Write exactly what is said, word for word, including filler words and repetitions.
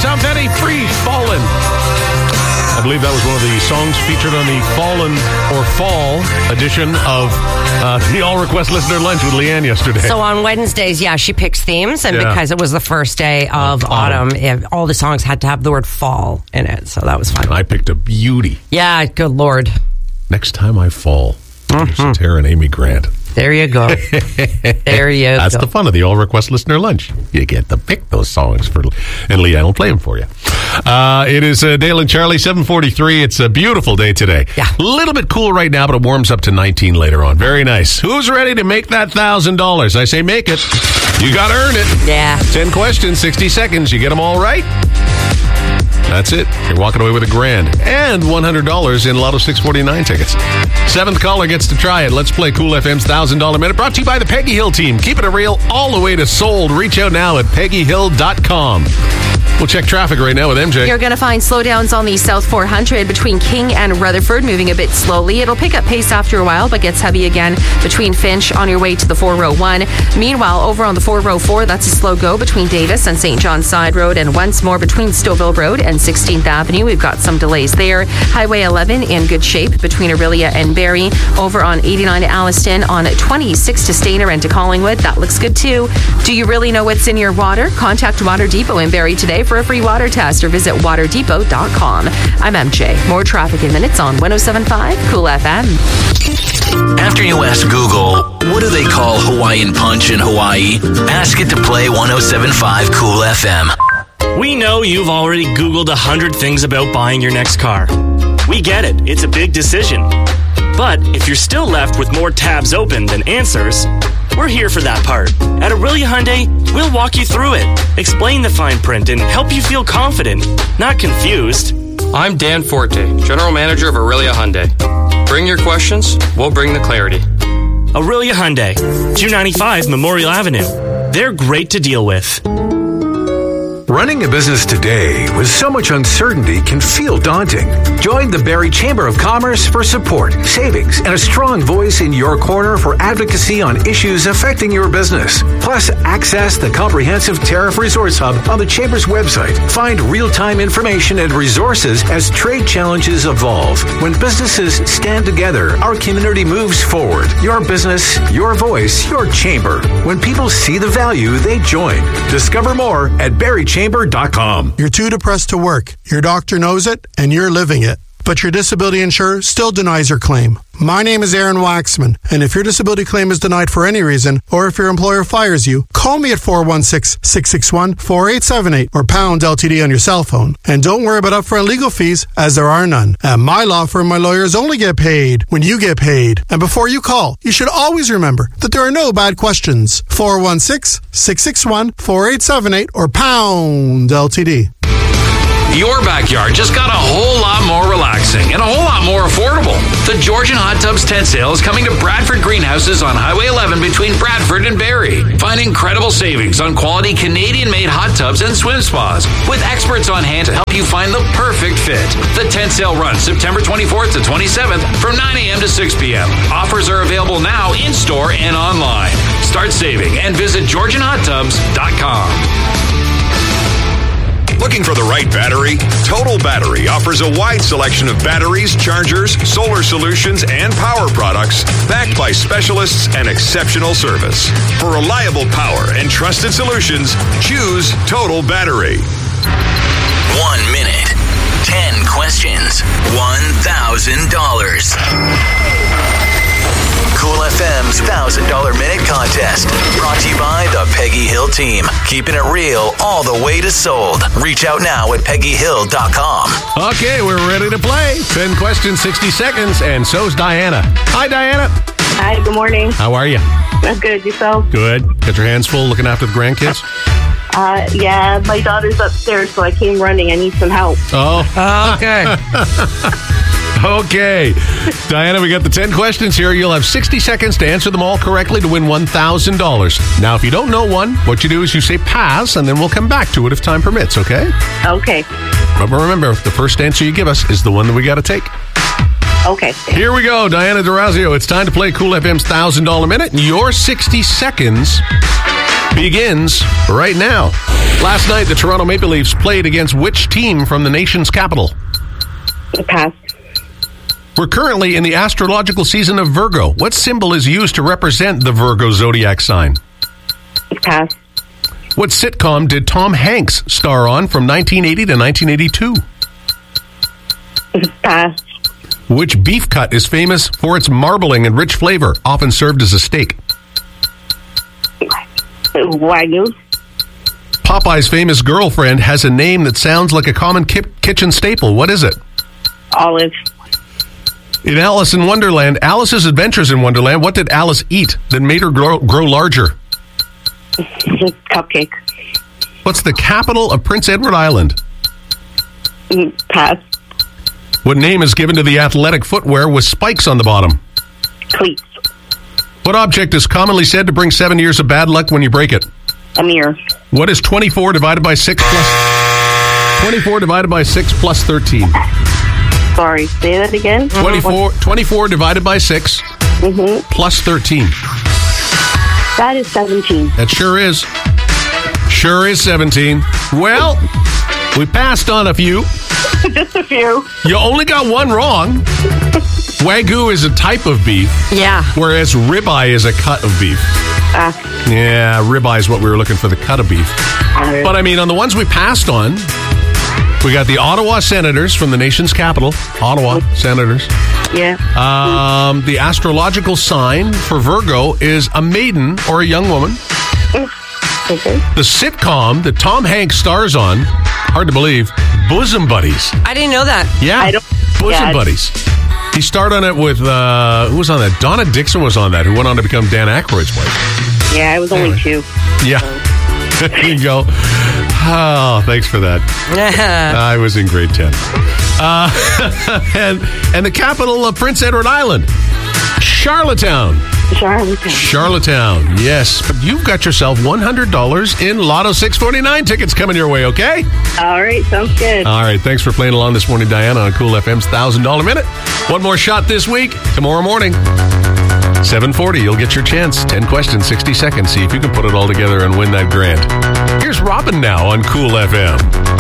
Tom Petty, Free Fallin'. I believe that was one of the songs featured on the Fallen or Fall edition of uh, the All Request Listener Lunch with Leanne yesterday. So on Wednesdays, yeah, she picks themes, and Yeah. because it was the first day of autumn, autumn. it, all the songs had to have the word fall in it, so that was fun. And I picked a beauty. Yeah, good Lord. Next Time I Fall. Mm-hmm. Tara and Amy Grant. There you go. There you That's go. the fun of the All Request Listener Lunch. You get to pick those songs, for, and Leanne will play them for you. Uh, it is uh, Dale and Charlie, seven forty-three. It's a beautiful day today. Yeah. A little bit cool right now, but it warms up to nineteen later on. Very nice. Who's ready to make that one thousand dollars? I say make it. You got to earn it. Yeah. ten questions, sixty seconds. You get them all right? That's it. You're walking away with a grand and one hundred dollars in Lotto six forty-nine tickets. Seventh caller gets to try it. Let's play Cool F M's one thousand dollars Minute, brought to you by the Peggy Hill team. Keeping it real all the way to sold. Reach out now at peggy hill dot com. We'll check traffic right now with M J. You're going to find slowdowns on the South four hundred between King and Rutherford, moving a bit slowly. It'll pick up pace after a while, but gets heavy again between Finch on your way to the four oh one. Meanwhile, over on the four oh four, that's a slow go between Davis and Saint John's Side Road, and once more between Stouffville Road and sixteenth Avenue. We've got some delays there. Highway eleven in good shape between Aurelia and Barrie. Over on eighty-nine to Alliston, on twenty-six to Stainer and to Collingwood. That looks good too. Do you really know what's in your water? Contact Water Depot in Barrie today for a free water test, or visit water depot dot com. I'm M J. More traffic in minutes on one oh seven point five Cool F M. After you ask Google, what do they call Hawaiian Punch in Hawaii? Ask it to play one oh seven point five Cool F M. We know you've already Googled a hundred things about buying your next car. We get it. It's a big decision. But if you're still left with more tabs open than answers, we're here for that part. At Aurelia Hyundai, we'll walk you through it, explain the fine print, and help you feel confident, not confused. I'm Dan Forte, General Manager of Aurelia Hyundai. Bring your questions, we'll bring the clarity. Aurelia Hyundai, two ninety-five Memorial Avenue. They're great to deal with. Running a business today with so much uncertainty can feel daunting. Join the Barrie Chamber of Commerce for support, savings, and a strong voice in your corner for advocacy on issues affecting your business. Plus, access the comprehensive Tariff Resource Hub on the Chamber's website. Find real-time information and resources as trade challenges evolve. When businesses stand together, our community moves forward. Your business, your voice, your chamber. When people see the value, they join. Discover more at Barrie Chamber dot com. You're too depressed to work. Your doctor knows it, and you're living it. But your disability insurer still denies your claim. My name is Aaron Waxman, and if your disability claim is denied for any reason, or if your employer fires you, call me at four one six, six six one, four eight seven eight or pound L T D on your cell phone. And don't worry about upfront legal fees, as there are none. At my law firm, my lawyers only get paid when you get paid. And before you call, you should always remember that there are no bad questions. four one six, six six one, four eight seven eight or pound L T D. Your backyard just got a whole lot more relaxing and a whole lot more affordable. The Georgian Hot Tubs tent sale is coming to Bradford Greenhouses on Highway eleven between Bradford and Barrie. Find incredible savings on quality Canadian-made hot tubs and swim spas with experts on hand to help you find the perfect fit. The tent sale runs September twenty-fourth to twenty-seventh from nine a.m. to six p.m. Offers are available now in-store and online. Start saving and visit georgian hot tubs dot com. Looking for the right battery? Total Battery offers a wide selection of batteries, chargers, solar solutions, and power products backed by specialists and exceptional service. For reliable power and trusted solutions, choose Total Battery. One minute, ten questions, one thousand dollars. Cool F M's one thousand dollars Minute Contest. Brought to you by the Peggy Hill team. Keeping it real all the way to sold. Reach out now at peggy hill dot com. Okay, we're ready to play. ten questions, sixty seconds, and so's Diana. Hi, Diana. Hi, good morning. How are you? I'm good. Yourself? Good. Got your hands full looking after the grandkids? Uh, yeah, my daughter's upstairs, so I came running. I need some help. Oh. Okay. Okay. Diana, we got the ten questions here. You'll have sixty seconds to answer them all correctly to win one thousand dollars. Now, if you don't know one, what you do is you say pass, and then we'll come back to it if time permits, okay? Okay. But remember, the first answer you give us is the one that we got to take. Okay. Here we go, Diana D'Orazio. It's time to play Cool F M's one thousand dollars Minute. Your sixty seconds begins right now. Last night, the Toronto Maple Leafs played against which team from the nation's capital? Pass. We're currently in the astrological season of Virgo. What symbol is used to represent the Virgo zodiac sign? Pass. What sitcom did Tom Hanks star on from nineteen eighty to nineteen eighty-two? Pass. Which beef cut is famous for its marbling and rich flavor, often served as a steak? Wagyu. Popeye's famous girlfriend has a name that sounds like a common ki- kitchen staple. What is it? Olive. In Alice in Wonderland, Alice's Adventures in Wonderland, what did Alice eat that made her grow, grow larger? Cupcake. What's the capital of Prince Edward Island? Pass. What name is given to the athletic footwear with spikes on the bottom? Cleats. What object is commonly said to bring seven years of bad luck when you break it? A mirror. What is twenty-four divided by six plus... twenty-four divided by six plus thirteen. Sorry, say that again. twenty-four, twenty-four divided by six Mm-hmm. plus thirteen. That is seventeen. That sure is. Sure is seventeen. Well, we passed on a few. Just a few. You only got one wrong. Wagyu is a type of beef. Yeah. Whereas ribeye is a cut of beef. Ah. Yeah, ribeye is what we were looking for, the cut of beef. Right. But I mean, on the ones we passed on, we got the Ottawa Senators from the nation's capital. Ottawa Senators. Yeah. Um, the astrological sign for Virgo is a maiden or a young woman. Okay. The sitcom that Tom Hanks stars on, hard to believe, Bosom Buddies. I didn't know that. Yeah, I don't- Bosom yeah. Buddies. He starred on it with, uh, who was on that? Donna Dixon was on that, who went on to become Dan Aykroyd's wife. Yeah, I was only two. Yeah. There you go. Oh, thanks for that. I was in grade ten. Uh, and, and the capital of Prince Edward Island, Charlottetown. Charlottetown. Charlottetown, yes. But you've got yourself one hundred dollars in Lotto six forty-nine tickets coming your way, okay? All right, sounds good. All right, thanks for playing along this morning, Diana, on Cool F M's one thousand dollars Minute. One more shot this week, tomorrow morning. seven forty, you'll get your chance. ten questions, sixty seconds. See if you can put it all together and win that grand. Here's Robin now on Cool F M.